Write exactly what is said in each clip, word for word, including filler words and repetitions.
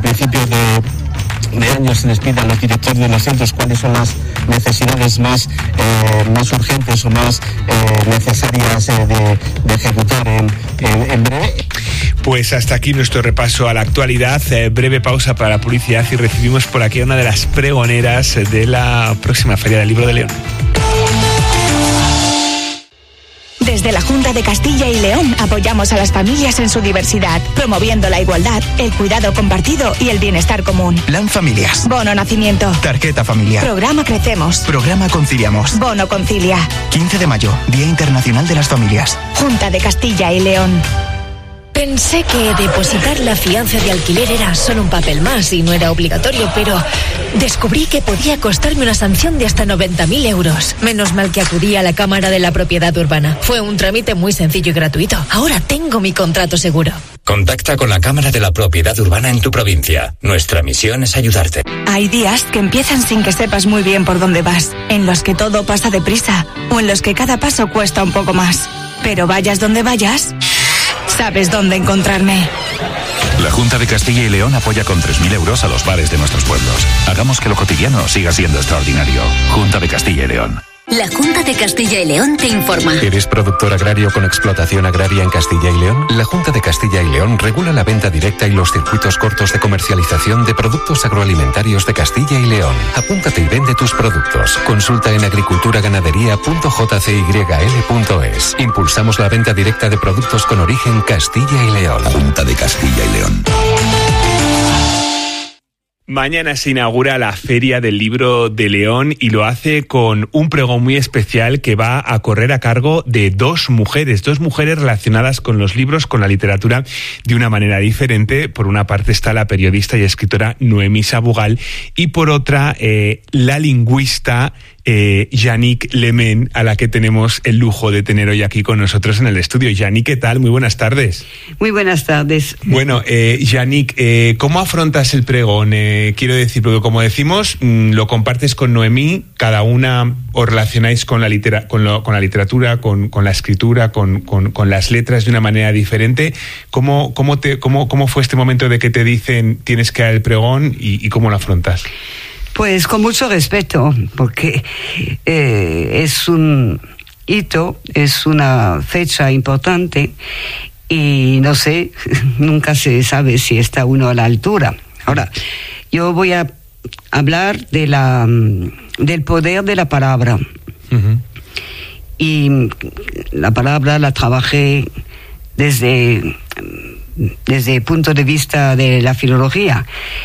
principios de de años se les pide a los directores de los centros cuáles son las necesidades más eh, más urgentes o más eh, necesarias eh, de, de ejecutar en, en, en breve. Pues hasta aquí nuestro repaso a la actualidad. Eh, breve pausa para la publicidad y recibimos por aquí a una de las pregoneras de la próxima Feria del Libro de León. Desde la Junta de Castilla y León apoyamos a las familias en su diversidad, promoviendo la igualdad, el cuidado compartido y el bienestar común. Plan Familias. Bono Nacimiento. Tarjeta Familiar. Programa Crecemos. Programa Conciliamos. Bono Concilia. quince de mayo, Día Internacional de las Familias. Junta de Castilla y León. Pensé que depositar la fianza de alquiler era solo un papel más y no era obligatorio, pero descubrí que podía costarme una sanción de hasta noventa mil euros. Menos mal que acudí a la Cámara de la Propiedad Urbana. Fue un trámite muy sencillo y gratuito. Ahora tengo mi contrato seguro. Contacta con la Cámara de la Propiedad Urbana en tu provincia. Nuestra misión es ayudarte. Hay días que empiezan sin que sepas muy bien por dónde vas, en los que todo pasa deprisa o en los que cada paso cuesta un poco más. Pero vayas donde vayas, sabes dónde encontrarme. La Junta de Castilla y León apoya con tres mil euros a los bares de nuestros pueblos. Hagamos que lo cotidiano siga siendo extraordinario. Junta de Castilla y León. La Junta de Castilla y León te informa. ¿Eres productor agrario con explotación agraria en Castilla y León? La Junta de Castilla y León regula la venta directa y los circuitos cortos de comercialización de productos agroalimentarios de Castilla y León. Apúntate y vende tus productos. Consulta en agriculturaganadería punto j c y l punto es. Impulsamos la venta directa de productos con origen Castilla y León. Junta de Castilla y León. Mañana se inaugura la Feria del Libro de León y lo hace con un pregón muy especial que va a correr a cargo de dos mujeres, dos mujeres relacionadas con los libros, con la literatura, de una manera diferente. Por una parte está la periodista y escritora Noemí Sabugal y por otra eh, la lingüista Eh, Yannick Lemen, a la que tenemos el lujo de tener hoy aquí con nosotros en el estudio. Yannick, ¿qué tal? Muy buenas tardes. Muy buenas tardes. Bueno, eh, Yannick, eh, ¿cómo afrontas el pregón? Eh, quiero decir, porque como decimos, mmm, lo compartes con Noemí, cada una os relacionáis con la, litera, con lo, con la literatura, con, con la escritura, con, con, con las letras de una manera diferente. ¿Cómo, cómo, te, cómo, ¿Cómo fue este momento de que te dicen tienes que dar el pregón y, y cómo lo afrontas? Pues con mucho respeto, porque eh, es un hito, es una fecha importante y no sé, nunca se sabe si está uno a la altura. Ahora, yo voy a hablar de la del poder de la palabra. Uh-huh. Y la palabra la trabajé desde, desde el punto de vista de la filología.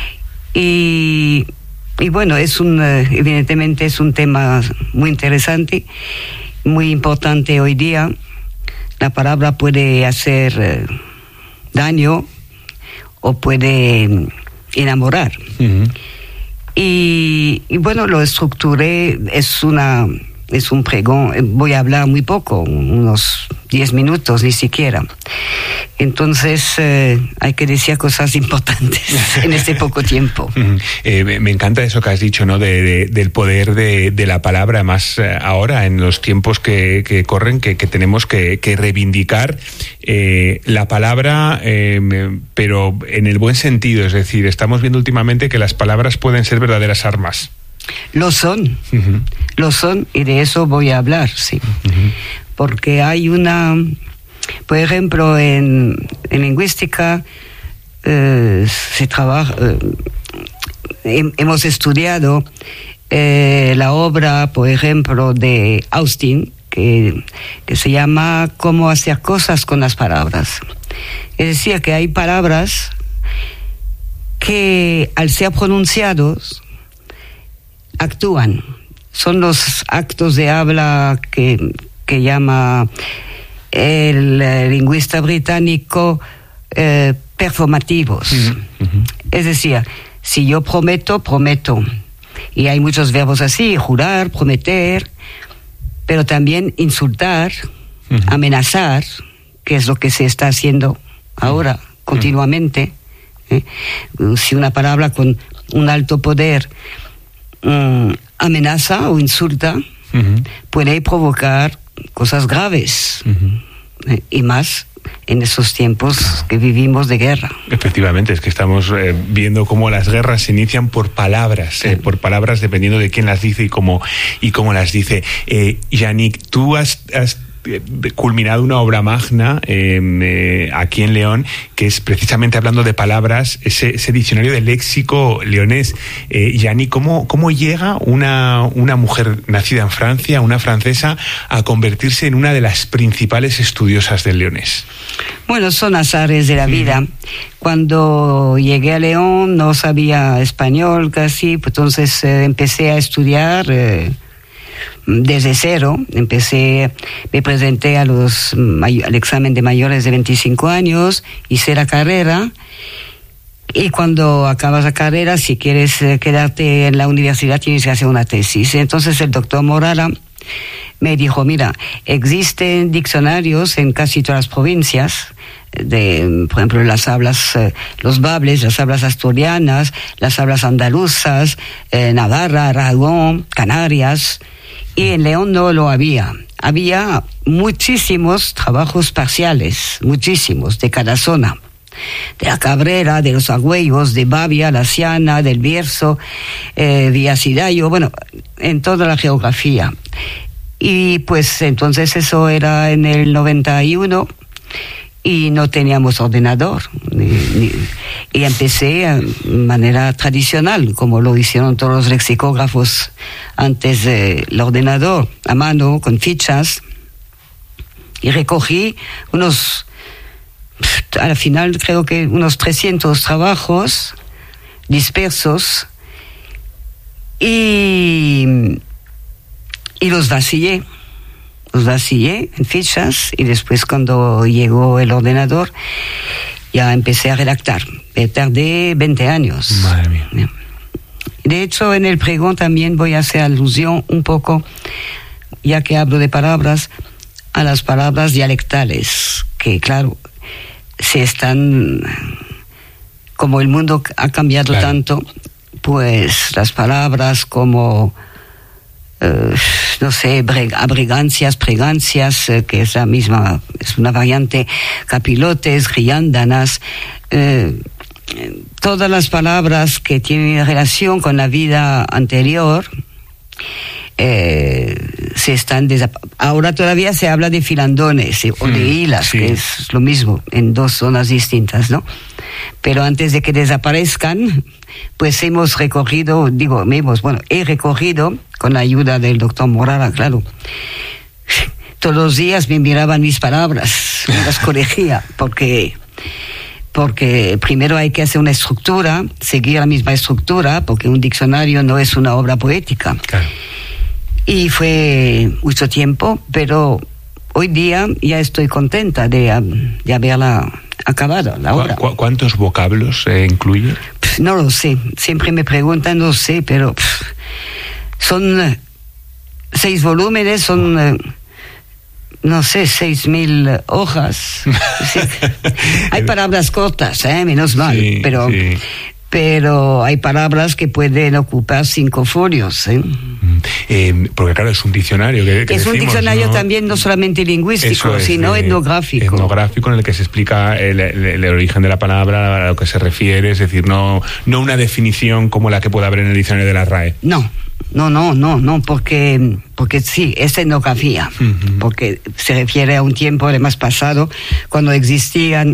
Y Y bueno, es un, evidentemente es un tema muy interesante, muy importante hoy día. La palabra puede hacer eh, daño o puede enamorar. Uh-huh. Y, y bueno, lo estructuré, es una es un pregón, voy a hablar muy poco, unos diez minutos ni siquiera. Entonces eh, hay que decir cosas importantes en este poco tiempo. eh, me, me encanta eso que has dicho, ¿no? De, de, del poder de, de la palabra, más eh, ahora en los tiempos que, que corren, que, que tenemos que, que reivindicar eh, la palabra, eh, pero en el buen sentido. Es decir, estamos viendo últimamente que las palabras pueden ser verdaderas armas. Lo son, uh-huh. lo son, y de eso voy a hablar, sí. Uh-huh. Porque hay una, por ejemplo, en, en lingüística eh, se trabaja, eh, hemos estudiado eh, la obra, por ejemplo, de Austin, que, que se llama Cómo hacer cosas con las palabras. Es decir, que hay palabras que al ser pronunciados actúan, son los actos de habla que, que llama el eh, lingüista británico eh, performativos. Uh-huh. Uh-huh. Es decir, si yo prometo, prometo. Y hay muchos verbos así, jurar, prometer, pero también insultar, uh-huh. amenazar, que es lo que se está haciendo ahora uh-huh. continuamente. ¿eh? Si una palabra con un alto poder Um, amenaza o insulta, uh-huh. puede provocar cosas graves, uh-huh. eh, y más en esos tiempos que vivimos de guerra. Efectivamente, es que estamos eh, viendo cómo las guerras se inician por palabras, sí. eh, por palabras dependiendo de quién las dice y cómo, y cómo las dice. Eh, Yannick, tú has, has culminado una obra magna eh, eh, aquí en León, que es precisamente hablando de palabras, ese, ese diccionario del léxico leonés. Eh, Yannick, ¿cómo, cómo llega una, una mujer nacida en Francia, una francesa, a convertirse en una de las principales estudiosas del leonés? Bueno, son azares de la vida. Mm. Cuando llegué a León no sabía español casi, pues entonces eh, empecé a estudiar eh, desde cero. Empecé, me presenté a los, al examen de mayores de veinticinco años, hice la carrera, y cuando acabas la carrera, si quieres quedarte en la universidad, tienes que hacer una tesis. Entonces el doctor Morala me dijo, mira, existen diccionarios en casi todas las provincias, de, por ejemplo, las hablas, eh, los bables, las hablas asturianas, las hablas andaluzas, eh, Navarra, Aragón, Canarias, y en León no lo había. Había muchísimos trabajos parciales, muchísimos, de cada zona. De la Cabrera, de los Agüellos, de Bavia, la Siana, del Bierzo, eh, Villasidayo, bueno, en toda la geografía. Y pues entonces eso era en el noventa y uno y no teníamos ordenador. Ni, ni, y empecé de manera tradicional, como lo hicieron todos los lexicógrafos antes del ordenador, a mano, con fichas. Y recogí unos, al final creo que unos trescientos trabajos dispersos y, y los vacillé. Los vacillé en fichas y después cuando llegó el ordenador ya empecé a redactar. Me tardé veinte años. Madre mía. De hecho, en el pregón también voy a hacer alusión un poco, ya que hablo de palabras, a las palabras dialectales, que claro, se están, como el mundo ha cambiado claro. tanto, pues las palabras como Uh, no sé, abrigancias, pregancias, uh, que es la misma, es una variante, capilotes, riándanas, uh, todas las palabras que tienen relación con la vida anterior, eh, se están desap- ahora todavía se habla de filandones eh, o de hilas, sí. que es lo mismo, en dos zonas distintas, ¿no? Pero antes de que desaparezcan, pues hemos recorrido, digo, hemos, bueno, he recorrido, con la ayuda del doctor Morala, claro, todos los días me miraban mis palabras, me las corregía, porque, porque primero hay que hacer una estructura, seguir la misma estructura, porque un diccionario no es una obra poética. Claro. Y fue mucho tiempo, pero hoy día ya estoy contenta de, de haberla acabado, la obra. ¿Cu- ¿Cuántos vocablos eh, incluye? Pff, no lo sé, siempre me preguntan, no sé, pero pff, son eh, seis volúmenes, son, eh, no sé, seis mil hojas. Sí. Hay palabras cortas, eh, menos mal, sí, pero... Sí. Pero hay palabras que pueden ocupar cinco folios. ¿eh? Eh, porque claro, es un diccionario. Que, que es decimos, un diccionario ¿no? también no solamente lingüístico, es, sino eh, etnográfico. Etnográfico en el que se explica el, el, el origen de la palabra, a lo que se refiere, es decir, no, no una definición como la que puede haber en el diccionario de la R A E. No, no, no, no, no, porque, porque sí, es etnografía, uh-huh. porque se refiere a un tiempo además pasado, cuando existían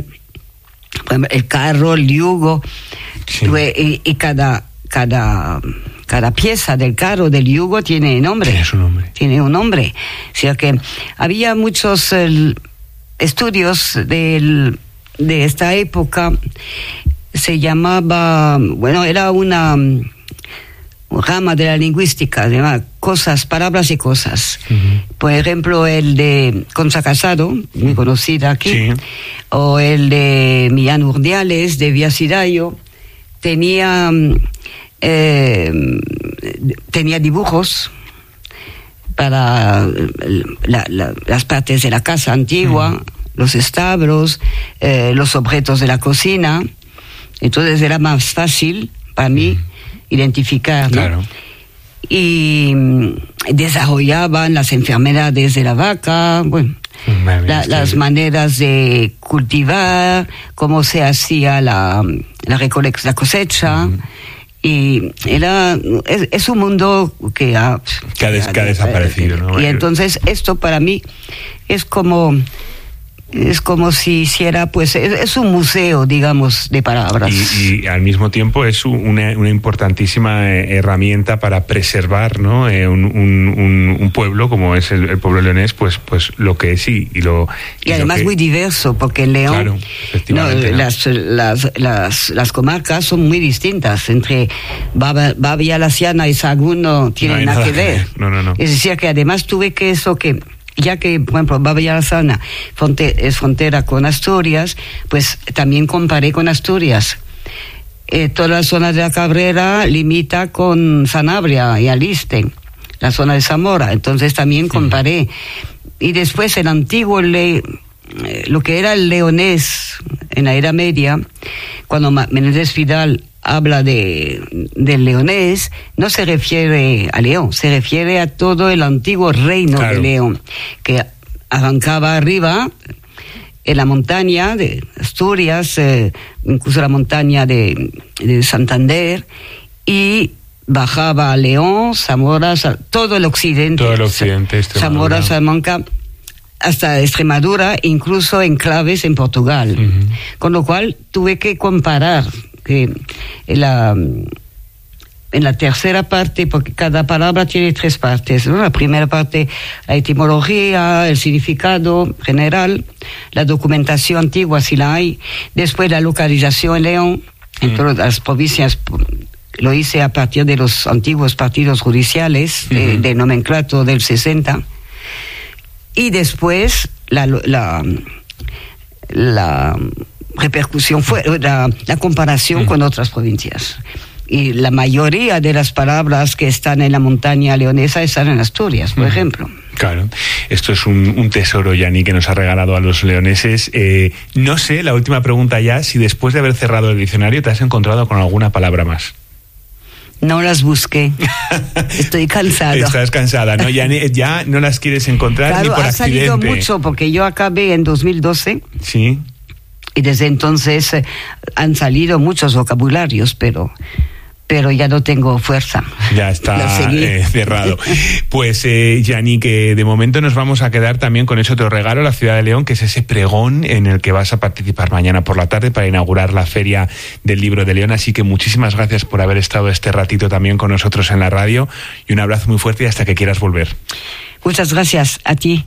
el carro, el yugo, sí. y, y cada, cada, cada pieza del carro, del yugo, tiene nombre. Tiene su nombre. Tiene un nombre. O sea que había muchos eh, estudios del, de esta época, se llamaba, bueno, era una rama de la lingüística, se llama cosas, palabras y cosas. Uh-huh. Por ejemplo, el de Concha Casado, muy conocida aquí, sí. o el de Millán Urdiales, de Villasidayo, tenía, eh, tenía dibujos para la, la, las partes de la casa antigua, uh-huh. los establos, eh, los objetos de la cocina. Entonces era más fácil para mí uh-huh. identificar, ¿no? Claro. Y desarrollaban las enfermedades de la vaca, bueno, La, las maneras de cultivar, cómo se hacía la, la, recolex, la cosecha. Uh-huh. Y era es, es un mundo que ha, que ha, des, que ha desaparecido, ¿no? Y entonces esto para mí es como es como si hiciera, pues, es, es un museo, digamos, de palabras. Y, y al mismo tiempo es una, una importantísima herramienta para preservar, ¿no? Eh, un, un, un pueblo como es el, el pueblo leonés, pues, pues lo que es y, y lo... Y, y además lo que... muy diverso, porque en León, claro, efectivamente, no, ¿no? Las, las, las, las comarcas son muy distintas. Entre Babia la Siana y Sahagún no tienen no nada, nada que ver. ver. No, no, no. Es decir, que además tuve que eso que... ya que, por ejemplo, Babia la Siana es frontera con Asturias, pues también comparé con Asturias. Eh, toda la zona de la Cabrera limita con Sanabria y Aliste, la zona de Zamora, entonces también comparé. Y después el antiguo, le, eh, lo que era el leonés en la Edad Media, cuando Menéndez Vidal habla de del leonés, no se refiere a León, se refiere a todo el antiguo reino, claro, de León, que arrancaba arriba en la montaña de Asturias, eh, incluso la montaña de, de Santander, y bajaba a León, Zamora, todo el occidente, todo el occidente, Zamora, Salamanca, hasta Extremadura, incluso enclaves en Portugal. Uh-huh. Con lo cual tuve que comparar que en la, en la tercera parte, porque cada palabra tiene tres partes, ¿no? La primera parte, la etimología, el significado general, la documentación antigua, si la hay, después la localización en León, en uh-huh. todas las provincias. Lo hice a partir de los antiguos partidos judiciales, uh-huh. de, de nomenclato del sesenta, y después la... la, la repercusión fue la, la comparación mm. con otras provincias. Y la mayoría de las palabras que están en la montaña leonesa están en Asturias, por mm. ejemplo. Claro, esto es un, un tesoro, Yanni, que nos ha regalado a los leoneses. Eh, no sé, la última pregunta ya, si después de haber cerrado el diccionario te has encontrado con alguna palabra más. No las busqué. Estoy cansada. Estás cansada, ¿no? Ya, ya no las quieres encontrar, claro, ni por ha accidente. Salido mucho, porque yo acabé en dos mil doce. Sí. Y desde entonces eh, han salido muchos vocabularios, pero, pero ya no tengo fuerza. Ya está eh, cerrado. Pues, eh, Yanni, que de momento nos vamos a quedar también con ese otro regalo, la Ciudad de León, que es ese pregón en el que vas a participar mañana por la tarde para inaugurar la Feria del Libro de León. Así que muchísimas gracias por haber estado este ratito también con nosotros en la radio, y un abrazo muy fuerte y hasta que quieras volver. Muchas gracias a ti.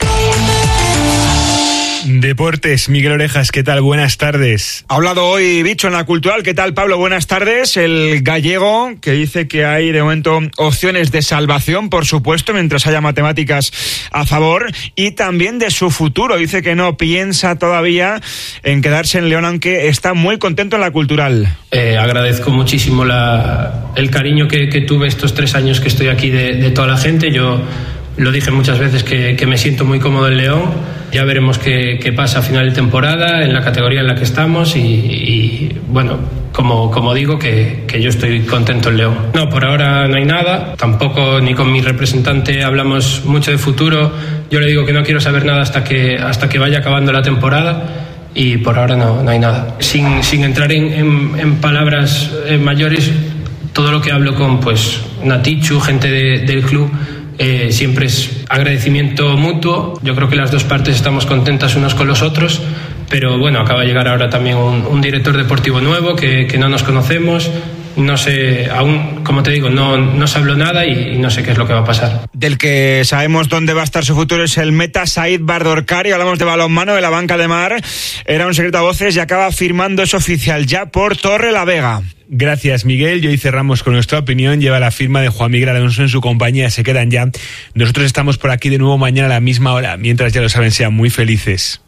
Deportes, Miguel Orejas, ¿qué tal? Buenas tardes. Ha hablado hoy Bicho en la Cultural. ¿Qué tal, Pablo? Buenas tardes. El gallego, que dice que hay de momento opciones de salvación, por supuesto, mientras haya matemáticas a favor, y también de su futuro. Dice que no piensa todavía en quedarse en León, aunque está muy contento en la Cultural. Eh, agradezco muchísimo la, el cariño que, que tuve estos tres años que estoy aquí de, de toda la gente. Yo lo dije muchas veces que, que me siento muy cómodo en León. Ya veremos qué, qué pasa a final de temporada en la categoría en la que estamos y, y bueno, como, como digo, que, que yo estoy contento en León. No, por ahora no hay nada, tampoco ni con mi representante hablamos mucho de futuro. Yo le digo que no quiero saber nada hasta que, hasta que vaya acabando la temporada y por ahora no, no hay nada. Sin, sin entrar en, en, en palabras mayores, todo lo que hablo con pues Natichu, gente de, del club, Eh, siempre es agradecimiento mutuo. Yo creo que las dos partes estamos contentas unos con los otros, pero bueno, acaba de llegar ahora también un, un director deportivo nuevo que, que no nos conocemos. No sé, aún, como te digo, no, no se habló nada y, y no sé qué es lo que va a pasar. Del que sabemos dónde va a estar su futuro es el meta Said Bardorkari. Hablamos de balonmano, de la banca de Mar. Era un secreto a voces y acaba firmando, es oficial ya por Torrelavega. Gracias, Miguel. Y hoy cerramos con nuestra opinión. Lleva la firma de Juan Miguel Alonso en su compañía. Se quedan ya. Nosotros estamos por aquí de nuevo mañana a la misma hora. Mientras, ya lo saben, sean muy felices.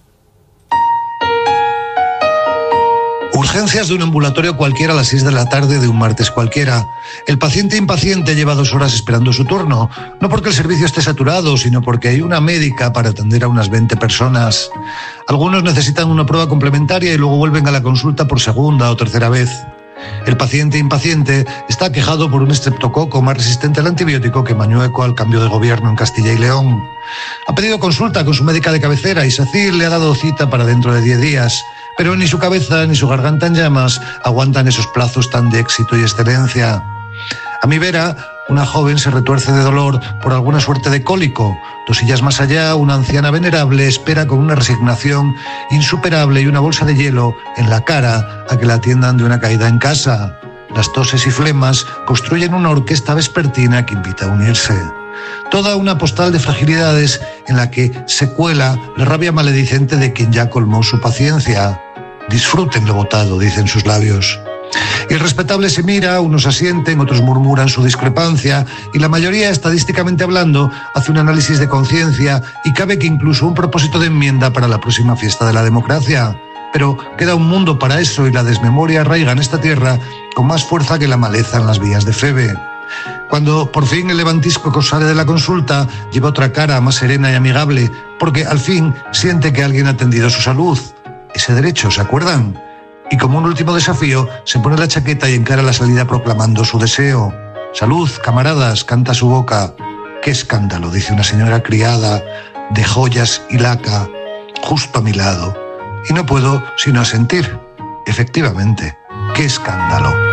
Urgencias de un ambulatorio cualquiera a las seis de la tarde de un martes cualquiera. El paciente impaciente lleva dos horas esperando su turno, no porque el servicio esté saturado, sino porque hay una médica para atender a unas veinte personas. Algunos necesitan una prueba complementaria y luego vuelven a la consulta por segunda o tercera vez. El paciente impaciente está aquejado por un estreptococo más resistente al antibiótico que Mañueco al cambio de gobierno en Castilla y León. Ha pedido consulta con su médica de cabecera y SACIR le ha dado cita para dentro de diez días, pero ni su cabeza ni su garganta en llamas aguantan esos plazos tan de éxito y excelencia. A mi vera, una joven se retuerce de dolor por alguna suerte de cólico. Dos sillas más allá, una anciana venerable espera con una resignación insuperable y una bolsa de hielo en la cara a que la atiendan de una caída en casa. Las toses y flemas construyen una orquesta vespertina que invita a unirse. Toda una postal de fragilidades en la que se cuela la rabia maledicente de quien ya colmó su paciencia. Disfruten lo votado, dicen sus labios. Y el respetable se mira, unos asienten, otros murmuran su discrepancia y la mayoría, estadísticamente hablando, hace un análisis de conciencia y cabe que incluso un propósito de enmienda para la próxima fiesta de la democracia. Pero queda un mundo para eso y la desmemoria arraiga en esta tierra con más fuerza que la maleza en las vías de Febe. Cuando por fin el levantisco sale de la consulta, lleva otra cara más serena y amigable, porque al fin siente que alguien ha atendido su salud. Ese derecho, ¿se acuerdan? Y como un último desafío, se pone la chaqueta y encara la salida proclamando su deseo. Salud, camaradas, canta su boca. Qué escándalo, dice una señora criada, de joyas y laca, justo a mi lado. Y no puedo sino asentir. Efectivamente, qué escándalo.